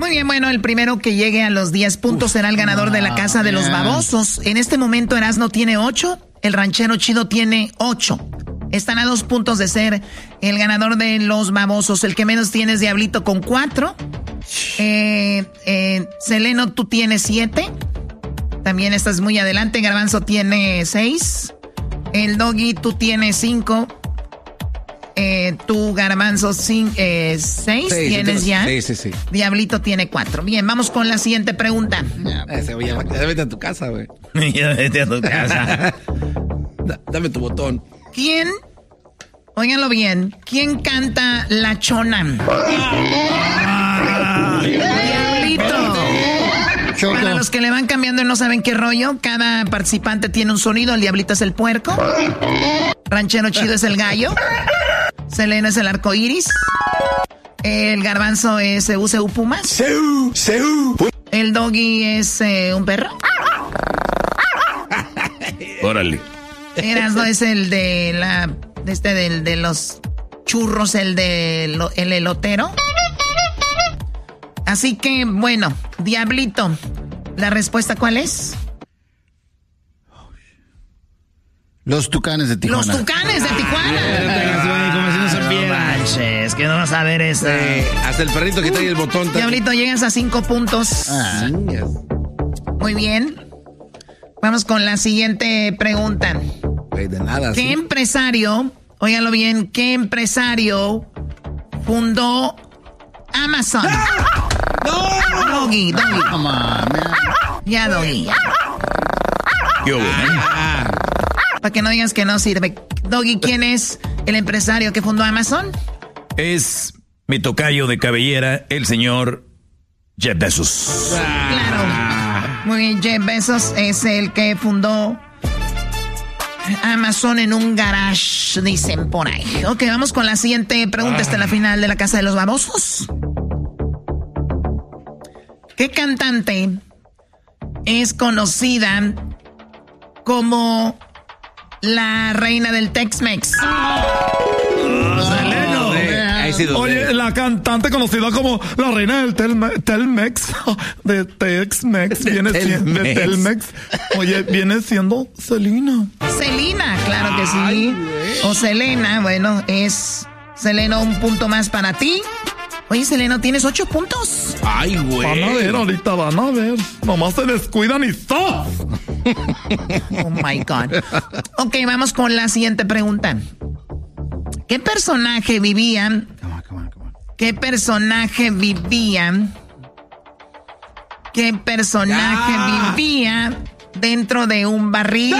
Muy bien, bueno, el primero que llegue a los 10 puntos será el ganador de la casa de los babosos. En este momento Erasmo tiene 8, el ranchero chido tiene 8. Están a 2 puntos de ser el ganador de los babosos. El que menos tiene es Diablito con 4. Seleno, tú tienes 7. También estás muy adelante. Garbanzo tiene 6. El Doggy, tú tienes 5. Tú, Garbanzo, 6 tienes ya. Sí. Diablito tiene 4. Bien, vamos con la siguiente pregunta. Ya vete a tu casa, güey. Ya vete a tu casa. Dame tu botón. ¿Quién? Óiganlo bien. ¿Quién canta La Chona? Diablito. Para los que le van cambiando y no saben qué rollo, cada participante tiene un sonido. El Diablito es el puerco. Ranchero chido es el gallo. Selena es el arco iris. El Garbanzo es Seu Pumas. El Doggy es un perro. Órale. Erasmo es el de de los churros, el elotero. Así que, bueno, Diablito, ¿la respuesta cuál es? Los Tucanes de Tijuana. Los Tucanes de Tijuana. Como si no supiera. Es que no vas a ver eso. Hasta el perrito que trae el botón. Diablito, llegas a 5 puntos. Muy bien. Vamos con la siguiente pregunta. De nada. ¿Qué empresario, óigalo bien, qué empresario fundó Amazon? ¡No! Doggy. Ya, Doggy. ¿Qué hubo, Para que no digas que no sirve. Doggy, ¿quién es el empresario que fundó Amazon? Es mi tocayo de cabellera, el señor Jeff Bezos. Claro. Muy bien, Jeff Bezos es el que fundó Amazon en un garage, dicen por ahí. Ok, vamos con la siguiente pregunta. Esta es la final de la Casa de los Babosos. ¿Qué cantante es conocida como la reina del Tex-Mex? Oye, la cantante conocida como la reina del Telmex, de Tex-Mex, viene siendo Selena. Selena, claro que sí. O Selena, bueno, es Selena, un punto más para ti. Oye, Selena, tienes 8 puntos. Ay, güey. Van a ver, ahorita van a ver. Nomás se descuidan y ¡stop! Oh, my God. Ok, vamos con la siguiente pregunta. ¿Qué personaje vivía? ¿Qué personaje vivía? ¿Qué personaje vivía dentro de un barril?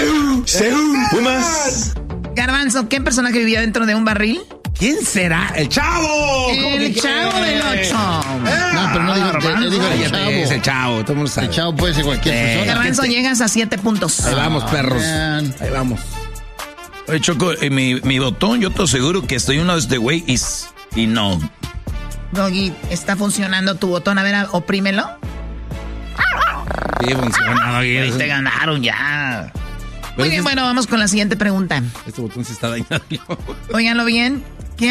Garbanzo, ¿qué personaje vivía dentro de un barril? ¿Quién será? ¡El Chavo! El Chavo del 8. No, pero no digo el Chavo. Es el Chavo, todo el mundo sabe. El Chavo puede ser cualquier persona. Garbanzo, llegas a 7 puntos. Ahí vamos, perros. Ahí vamos. Oye, Choco, mi botón, yo te aseguro que estoy uno de este güey y no. Doggy, ¿está funcionando tu botón? A ver, oprímelo. Sí, funciona. Ahí te ganaron ya. Muy bien, bueno, vamos con la siguiente pregunta. Este botón se está dañando. Óiganlo bien. ¿Qué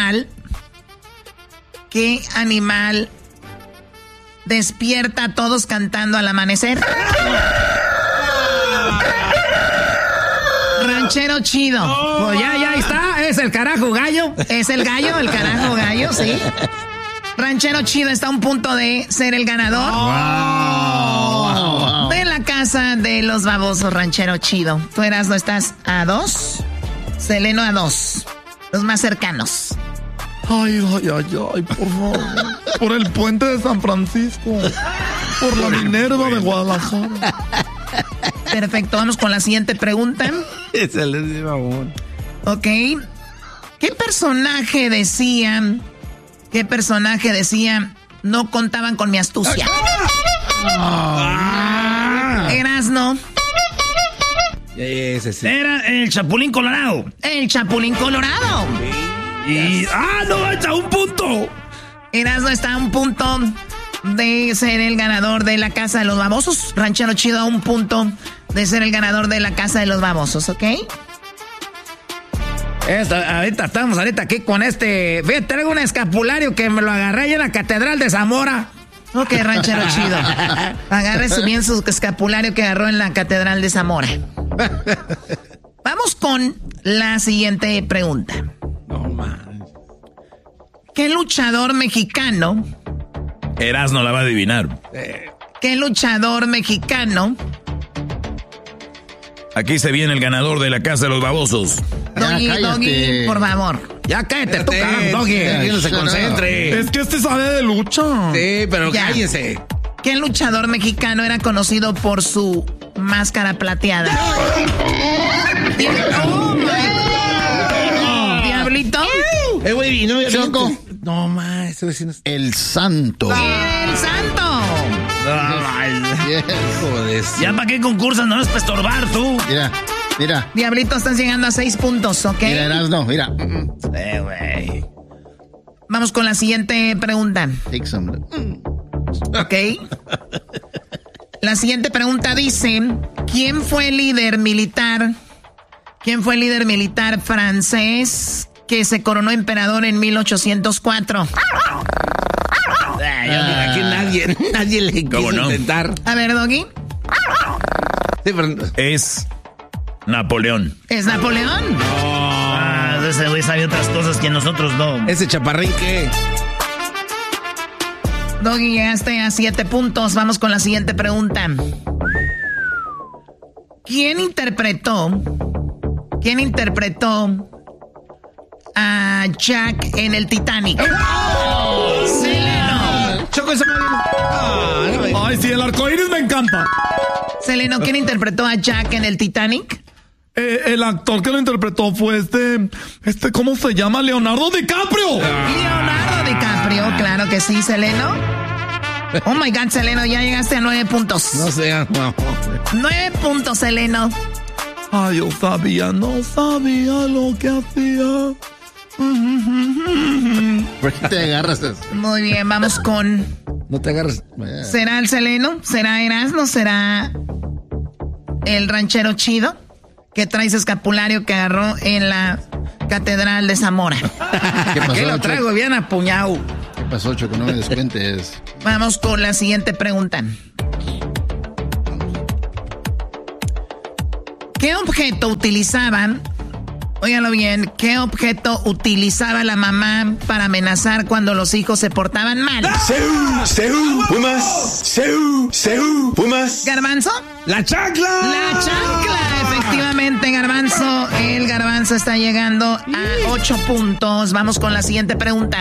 animal despierta a todos cantando al amanecer? Ranchero chido. Pues ya está. Es el carajo gallo. Es el carajo gallo, sí. Ranchero chido está a un punto de ser el ganador de la casa de los babosos. Ranchero chido. Tú no estás a 2. Seleno a 2. Los más cercanos. Ay, por favor. Por el puente de San Francisco. Por la Minerva de Guadalajara. Perfecto, vamos con la siguiente pregunta. Ok. ¿Qué personaje decía no contaban con mi astucia? Erasno. Ese sí. Era el Chapulín Colorado. El Chapulín Colorado. Y no, está un punto. Erasno está a un punto de ser el ganador de la Casa de los Babosos. Ranchero chido a un punto de ser el ganador de la Casa de los Babosos, ¿ok? Ahorita estamos aquí con traigo un escapulario que me lo agarré ahí en la Catedral de Zamora. Ok, ranchero chido. Agarre bien su escapulario que agarró en la Catedral de Zamora. Vamos con la siguiente pregunta. No, man. ¿Qué luchador mexicano? Erasmo la va a adivinar. ¿Qué luchador mexicano? Aquí se viene el ganador de la Casa de los Babosos. Doggy, por favor. Ya cállate tú, Doggy. Que no se concentre. Es que sabe de lucha. Sí, pero Ya. cállense. ¿Qué luchador mexicano era conocido por su máscara plateada? Oh, my God. ¿Diablito? Güey, no, Choco. No, ma, ese vecino es... El Santo. ¡El santo! Yes. Joder. ¿Ya para qué concursan? No es para estorbar tú. Mira. Diablito, estás llegando a 6 puntos, ¿ok? Mira, Erasmo, mira. Güey. Vamos con la siguiente pregunta, Take some. ¿ok? La siguiente pregunta dice, ¿quién fue el líder militar francés que se coronó emperador en 1804? Aquí nadie le quiso intentar. A ver, Doggy. Sí, pero... Es Napoleón. ¿Es Napoleón? Ese güey sabe otras cosas que nosotros no. Ese chaparrín que... Doggy, llegaste a 7 puntos. Vamos con la siguiente pregunta. ¿Quién interpretó a Jack en el Titanic? Seleno. Choco esa madre. Ay, sí, el arcoíris me encanta. Seleno, ¿quién interpretó a Jack en el Titanic? El actor que lo interpretó fue ¿cómo se llama? Leonardo DiCaprio. Leonardo DiCaprio, claro que sí, Seleno. Oh my God, Seleno, ya llegaste a 9 puntos. No sé, no. 9 puntos, Seleno. Ay, yo no sabía lo que hacía. ¿Por qué te agarras eso? Muy bien, vamos con... No te agarres. ¿Será el Seleno? ¿Será Erasmo? ¿Será el ranchero chido? Que trae ese escapulario que agarró en la Catedral de Zamora. ¿Qué pasó, Aquí lo Choco? traigo bien apuñado. ¿Qué pasó, Choco? No me descuentes. Vamos con la siguiente pregunta. ¿Qué objeto utilizaban? Óigalo bien, ¿qué objeto utilizaba la mamá para amenazar cuando los hijos se portaban mal? ¿Garbanzo? ¡La chancla! La chancla, efectivamente, Garbanzo. El Garbanzo está llegando a 8 puntos. Vamos con la siguiente pregunta.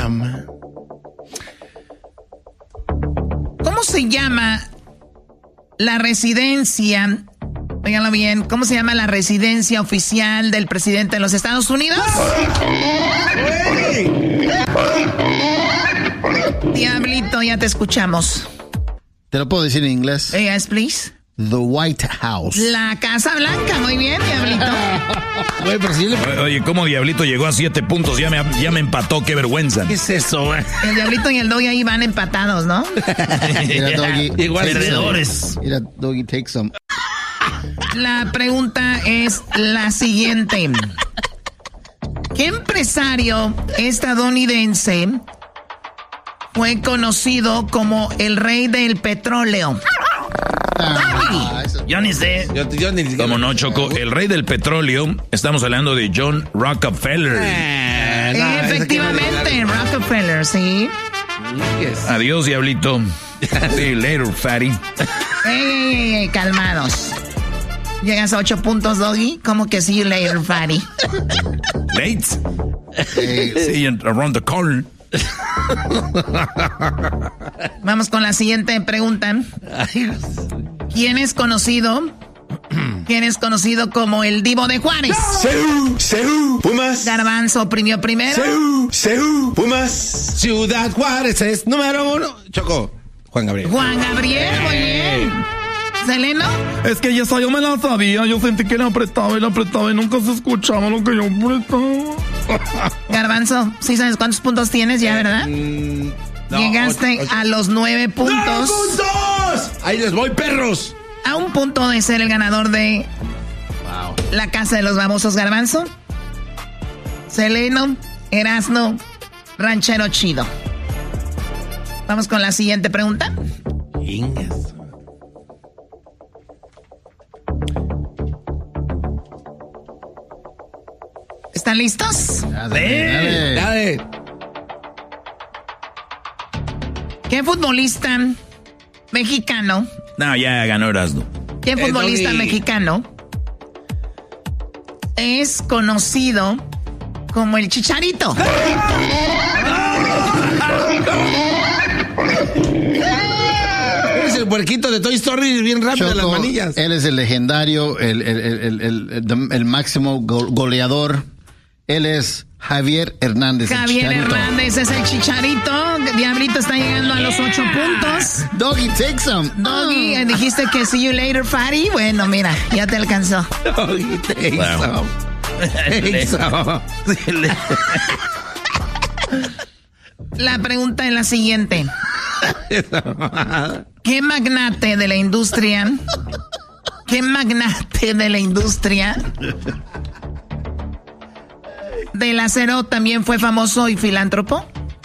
¿Cómo se llama la residencia? Óiganlo bien, ¿cómo se llama la residencia oficial del presidente de los Estados Unidos? Diablito, ya te escuchamos. ¿Te lo puedo decir en inglés? Yes, please. The White House. La Casa Blanca, muy bien, Diablito. Güey, pero si yo le... Oye, ¿cómo Diablito llegó a 7 puntos? Ya me empató, qué vergüenza. ¿Qué es eso, güey? El Diablito y el Doggy ahí van empatados, ¿no? Mira, Doggy. Igual Perdedores. Mira, Doggy, take some. La pregunta es la siguiente. ¿Qué empresario estadounidense fue conocido como el rey del petróleo? Eso. Yo ni sé. Yo ni... Como no, Choco, el rey del petróleo, estamos hablando de John Rockefeller. Efectivamente, Rockefeller, sí. Adiós, Diablito. See you later, fatty. Ey, calmados. Llegas a 8 puntos, Doggy. ¿Cómo que see you later, fatty? Late. See you around the corner. Vamos con la siguiente pregunta. ¿Quién es conocido como el Divo de Juárez? Pumas. Garbanzo oprimió primero. Pumas. Ciudad Juárez es número 1. Choco. Juan Gabriel. Juan Gabriel, muy bien. ¿Seleno? Es que ya esa yo me la sabía. Yo sentí que le apretaba y nunca se escuchaba lo que yo apretaba. Garbanzo, ¿sí sabes cuántos puntos tienes ya, verdad? No, Llegaste a los 9 puntos. ¡puntos! Ahí les voy, perros. A un punto de ser el ganador de la Casa de los Babosos, Garbanzo. Seleno, Erasmo, ranchero chido. Vamos con la siguiente pregunta. Chingas. ¿Están listos? Dale. ¿Qué futbolista mexicano? No, ya ganó Erasmo. ¿Qué futbolista Doggy. mexicano es conocido como el Chicharito? Eres el puerquito de Toy Story bien rápido de las Choco, manillas. él es el legendario, el máximo goleador. Él es Javier Hernández. Javier Chicharito. Hernández es el Chicharito. Diablito está llegando a los 8 puntos. Doggy, take some. Doggy, dijiste que see you later, Fatty. Bueno, mira, ya te alcanzó. Doggy, take Wow. some. Take some. La pregunta es la siguiente. ¿Qué magnate de la industria del acero también fue famoso y filántropo?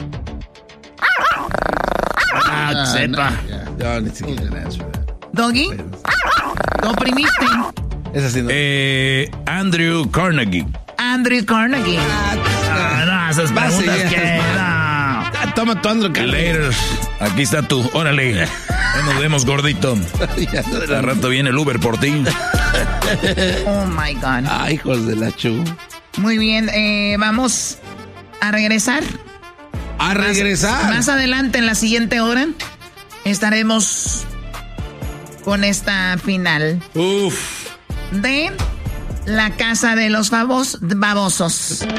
Sepa. Yo ni siquiera. Doggy, ¿lo oprimiste? Es así, ¿no? Andrew Carnegie. Andrew Carnegie. No, esas preguntas que... no. Toma tu Andrew Later. Aquí está tú. Órale. Ya nos vemos, gordito. Al rato viene el Uber por ti. Oh, my God. Ay, hijos de la chu. Muy bien, vamos a regresar. A regresar. Más adelante, en la siguiente hora, estaremos con esta final Uf. de La Casa de los Babosos.